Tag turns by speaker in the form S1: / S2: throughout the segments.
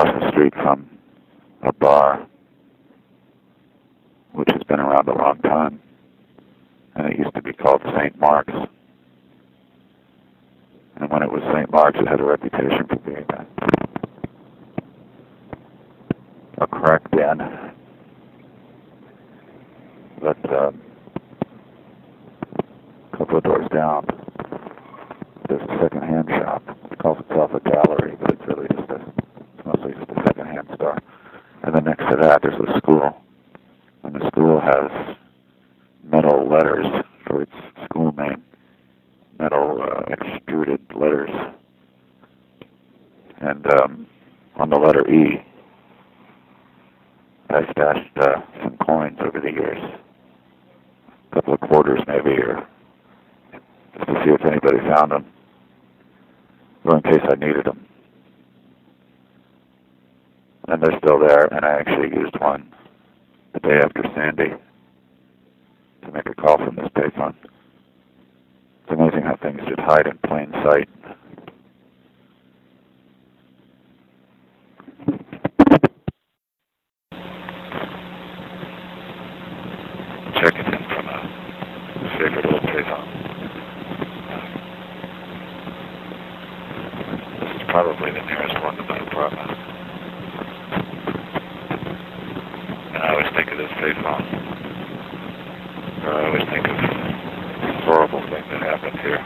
S1: across the street from a bar which has been around a long time, and it used to be called St. Mark's. And when it was St. Mark's, it had a reputation for being a crack den. But a couple of doors down, there's a second-hand shop. It calls itself a gallery, but it's really just it's mostly just a second-hand store. And then next to that, there's a school. And the school has metal letters for its school name. Metal extruded letters. And on the letter E, I stashed some coins over the years. A couple of quarters maybe, or just to see if anybody found them, or in case I needed them. And they're still there, and I actually used one the day after Sandy to make a call from this payphone. It's amazing how things just hide in plain sight. Checking in from a favorite old payphone. This is probably the nearest one to my apartment. And I always think of this payphone. I always think of this horrible thing that happened here.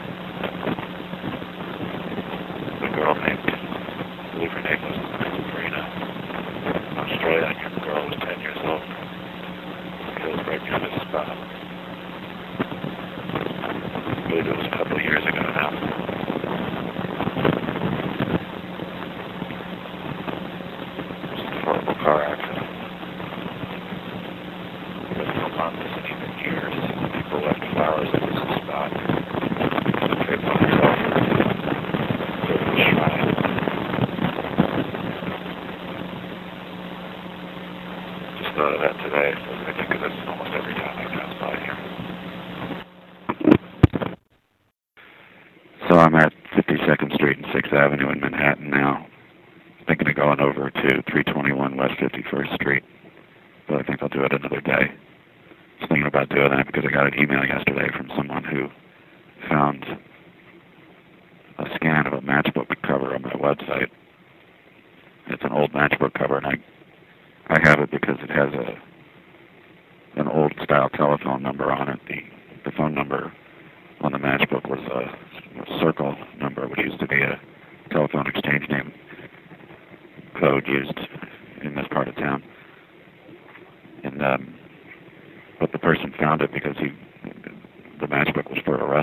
S1: The girl named, I believe her name was Sabrina, Australian young girl, was 10 years old. Killed right near this spot. I believe it was a couple of years ago now. It was a horrible car accident. It was for months and even years. People left flowers at this spot. The payphone itself was a shrine. Just thought of that today. I think of this almost every time I pass by here. So I'm at 52nd Street and 6th Avenue in Manhattan now. Thinking of going over to 321 West 51st Street. But I think I'll do it another day. I was thinking about doing that because I got an email yesterday from someone who found a scan of a matchbook cover on my website. It's an old matchbook cover, and I have it because it has an old style telephone number on it. The phone number on the matchbook was a circle number, which used to be a telephone exchange name code used in this part of town. And but the person found it because the matchbook was for a